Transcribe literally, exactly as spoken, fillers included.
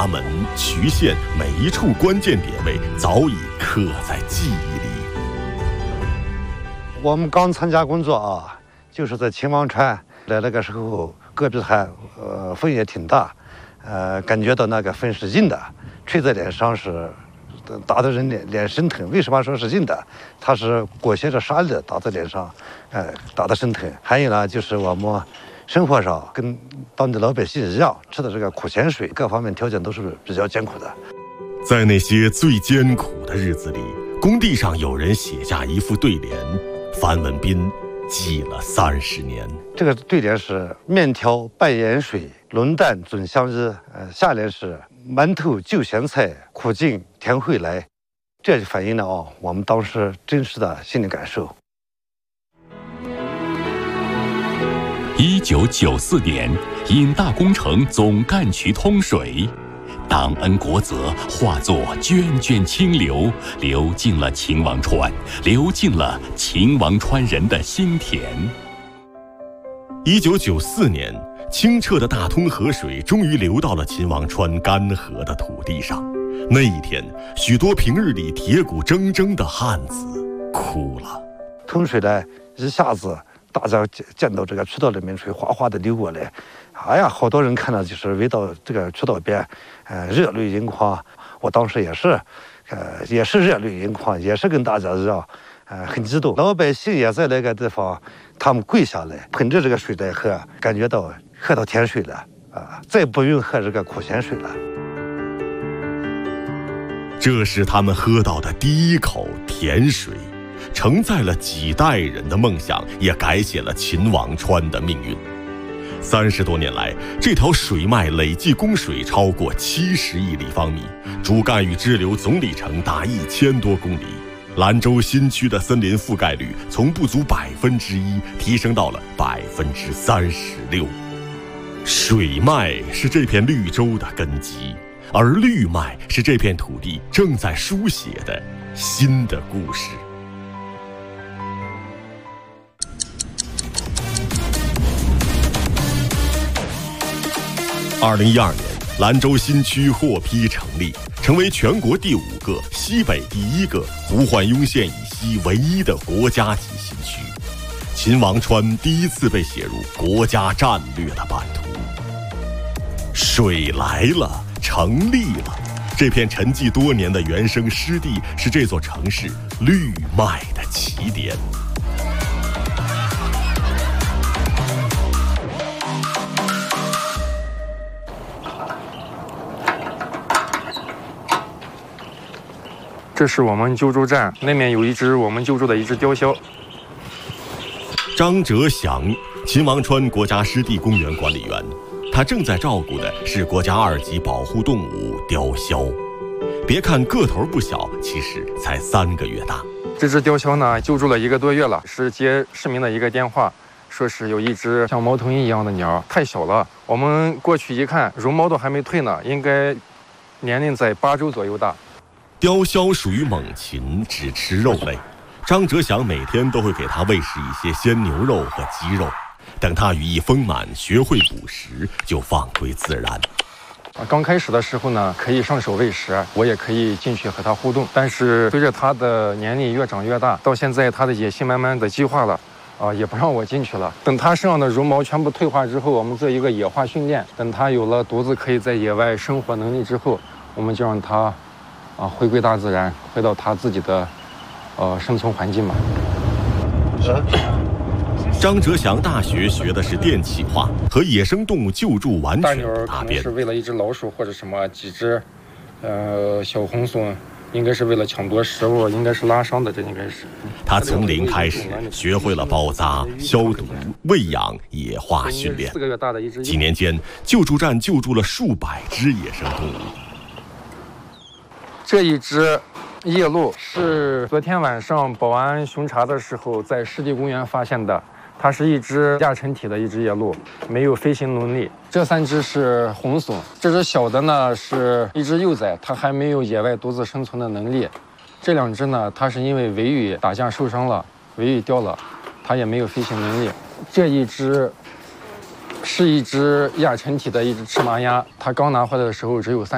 门、渠县每一处关键点位早已刻在记忆里。 我们刚参加工作啊，就是在秦王川来那个时候，戈壁滩呃风也挺大，呃感觉到那个风是硬的，吹在脸上是打得人脸脸生疼。为什么说是硬的？它是裹挟着沙粒打在脸上，呃打得生疼。还有呢，就是我们生活上跟当地老百姓一样，吃的这个苦咸水，各方面条件都是比较艰苦的。 在那些最艰苦的日子里，工地上有人写下一副对联，樊文斌记了三十年。 这个对联是面条半盐水，龙蛋准相依。呃，下联是馒头就咸菜，苦尽甜会来。这就反映了哦，我们当时真实的心理感受。 一九九四年，因大工程总干渠通水，党恩国责化作涓涓清流，流进了秦王川，流进了秦王川人的心田。 一九九四年，清澈的大通河水终于流到了秦王川干涸的土地上。那一天，许多平日里铁骨铮铮的汉子哭了。 通水呢，一下子大家见到这个渠道里面水哗哗的流过来，哎呀，好多人看到就是围到这个渠道边，呃，热泪盈眶。我当时也是，呃，也是热泪盈眶，也是跟大家一样，呃，很激动。老百姓也在那个地方，他们跪下来，捧着这个水来喝，感觉到喝到甜水了啊，再不用喝这个苦咸水了。 这是他们喝到的第一口甜水，承载了几代人的梦想，也改写了秦王川的命运。三十多年来，这条水脉累计供水超过七十亿立方米，主干与支流总里程达一千多公里。兰州新区的森林覆盖率从不足百分之一提升到了百分之三十六。水脉是这片绿洲的根基，而绿脉是这片土地正在书写的新的故事。二零一二年，兰州新区获批成立，成为全国第五个、西北第一个、胡焕庸县以西唯一的国家级新区。秦王川第一次被写入国家战略的版图。水来了，成立了，这片沉寂多年的原生湿地是这座城市绿脉的起点。 这是我们救助站，那面有一只我们救助的一只雕鸮。 张哲祥，秦王川国家湿地公园管理员，他正在照顾的是国家二级保护动物雕鸮。别看个头不小，其实才三个月大。 这只雕鸮呢，救助了一个多月了，是接市民的一个电话，说是有一只像猫头鹰一样的鸟，太小了。我们过去一看，绒毛都还没退呢，应该年龄在八周左右大。 雕鸮属于猛禽，只吃肉类。张哲祥每天都会给它喂食一些鲜牛肉和鸡肉，等它羽翼丰满，学会捕食，就放归自然。 刚开始的时候呢，可以上手喂食，我也可以进去和它互动。但是随着它的年龄越长越大，到现在它的野性慢慢的激化了，啊，也不让我进去了。等它身上的绒毛全部退化之后，我们做一个野化训练。等它有了独自可以在野外生活能力之后，我们就让它啊回归大自然，回到它自己的呃生存环境嘛。 张哲祥大学学的是电气化和野生动物救助完全的搭边。是为了一只老鼠或者什么几只，呃小红松，应该是为了抢夺食物，应该是拉伤的，这应该是。 他从零开始学会了包扎、消毒、喂养、野化训练。 四个月大的一只。 几年间，救助站救助了数百只野生动物。 这一只夜鹭是昨天晚上保安巡查的时候在湿地公园发现的。它是一只亚成体的一只夜鹭，没有飞行能力。这三只是红隼，这只小的呢是一只幼崽，它还没有野外独自生存的能力。这两只呢，它是因为围羽打架受伤了，围羽掉了，它也没有飞行能力。这一只是一只亚成体的一只赤麻鸭，它刚拿回来的时候只有三。